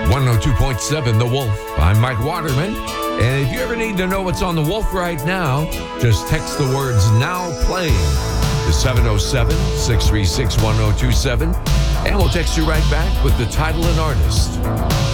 102.7 The Wolf. I'm Mike Waterman. And if you ever need to know what's on The Wolf right now, just text the words "now playing" to 707-636-1027, and we'll text you right back with the title and artist.